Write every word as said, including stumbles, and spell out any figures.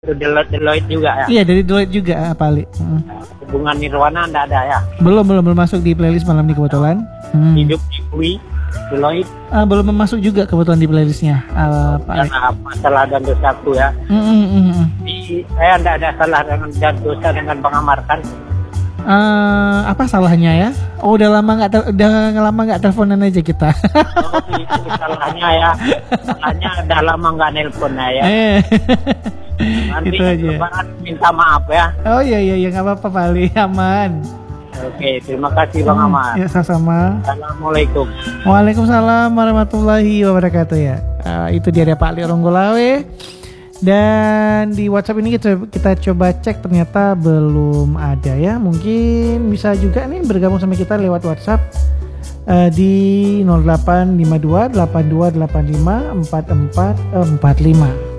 Itu Deloitte, Deloitte juga ya? Iya, dari Deloitte juga Pak Ali. Hmm. Hubungan Nirwana enggak ada ya? Belum, belum, belum masuk di playlist malam ini kebetulan. Hmm. Hidup di Bui, Deloitte. Ah, belum masuk juga kebetulan di playlistnya uh, Pak Ali. Masalah dan dosaku ya. Hmm, hmm, hmm, hmm. Di, saya enggak ada salah dengan dan dosa dengan Bang Amar kan? Uh, apa salahnya ya? Oh, udah lama nggak ter- udah lama nggak teleponan aja kita. Oh, itu salahnya ya. Salahnya udah lama nggak nelpon ya. Eh. Nanti Itu aja. Lebaran minta maaf ya. Oh iya iya ya nggak apa-apa Pak Ali, aman. Oke, terima kasih Bang Amar. Ya sama-sama. Assalamualaikum. Waalaikumsalam warahmatullahi wabarakatuh ya. Uh, itu dia ada Pak Ali Ronggolawe. Dan di WhatsApp ini kita, kita coba cek ternyata belum ada ya. Mungkin bisa juga nih bergabung sama kita lewat WhatsApp uh, di nol delapan lima dua delapan dua delapan lima empat empat empat lima.